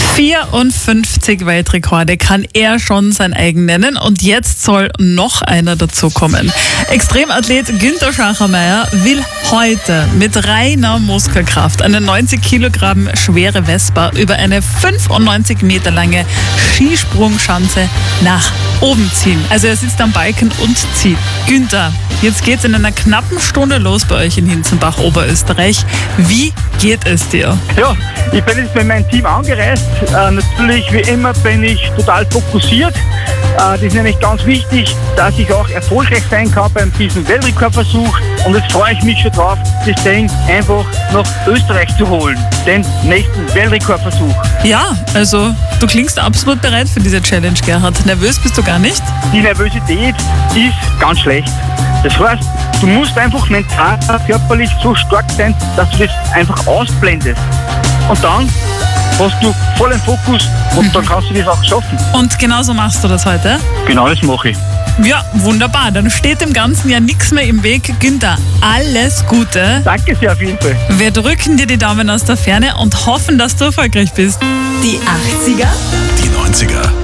54 Weltrekorde kann er schon sein eigen nennen und jetzt soll noch einer dazukommen. Extremathlet Günther Schachermeier will heute mit reiner Muskelkraft eine 90 Kilogramm schwere Vespa über eine 95 Meter lange Skisprungschanze nach oben ziehen. Also er sitzt am Balken und zieht. Günther, jetzt geht's in einer knappen Stunde los bei euch in Hinzenbach, Oberösterreich. Wie geht es dir? Ja, ich bin jetzt mit meinem Team angereist. Natürlich, wie immer, bin ich total fokussiert. Das ist nämlich ganz wichtig, dass ich auch erfolgreich sein kann bei diesem Weltrekordversuch. Und jetzt freue ich mich schon drauf, das Ding einfach nach Österreich zu holen. Den nächsten Weltrekordversuch. Ja, also du klingst absolut bereit für diese Challenge, Gerhard. Nervös bist du gar nicht? Die Nervosität ist ganz schlecht. Das heißt, du musst einfach mental, körperlich so stark sein, dass du das einfach ausblendest. Und dann hast du vollen Fokus und dann kannst du das auch schaffen. Und genauso machst du das heute? Genau das mache ich. Ja, wunderbar. Dann steht dem Ganzen ja nichts mehr im Weg. Günther, alles Gute. Danke sehr auf jeden Fall. Wir drücken dir die Daumen aus der Ferne und hoffen, dass du erfolgreich bist. Die 80er, Die 90er.